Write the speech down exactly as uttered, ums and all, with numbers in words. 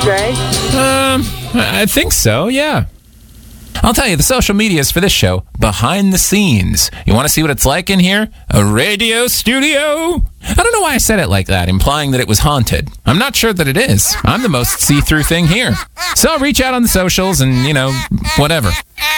right? Um, I I think so, yeah. I'll tell you, the social medias for this show, behind the scenes. You want to see what it's like in here? A radio studio? I don't know why I said it like that, implying that it was haunted. I'm not sure that it is. I'm the most see-through thing here. So reach out on the socials and, you know, whatever.